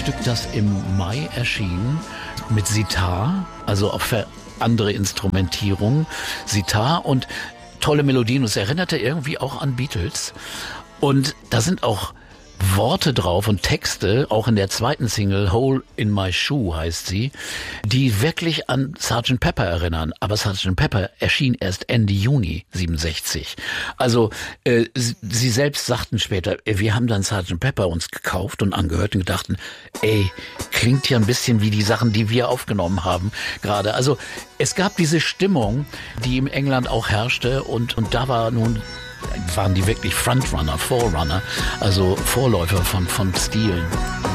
Stück, das im Mai erschien mit Sitar, also auch für andere Instrumentierung, Sitar und tolle Melodien. Und es erinnerte irgendwie auch an Beatles. Und da sind auch Worte drauf und Texte, auch in der zweiten Single, Hole in My Shoe heißt sie, die wirklich an Sgt. Pepper erinnern. Aber Sgt. Pepper erschien erst Ende Juni 67. Also sie selbst sagten später, wir haben dann Sgt. Pepper uns gekauft und angehört und gedachten, klingt ja ein bisschen wie die Sachen, die wir aufgenommen haben gerade. Also es gab diese Stimmung, die in England auch herrschte und da waren die wirklich Frontrunner, Forerunner, also Vorläufer von Stilen.